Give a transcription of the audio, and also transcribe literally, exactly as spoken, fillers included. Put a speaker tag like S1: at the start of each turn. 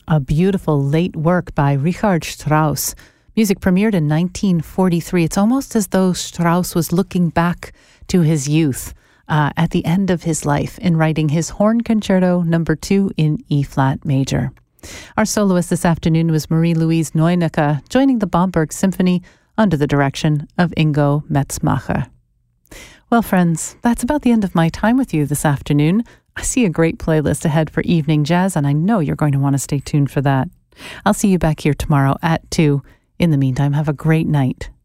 S1: a beautiful late work by Richard Strauss. Music premiered in nineteen forty-three. It's almost as though Strauss was looking back to his youth uh, at the end of his life in writing his Horn Concerto number two in E-flat major. Our soloist this afternoon was Marie-Louise Neunecke, joining the Bomberg Symphony under the direction of Ingo Metzmacher. Well, friends, that's about the end of my time with you this afternoon. I see a great playlist ahead for evening jazz, and I know you're going to want to stay tuned for that. I'll see you back here tomorrow at two. In the meantime, have a great night.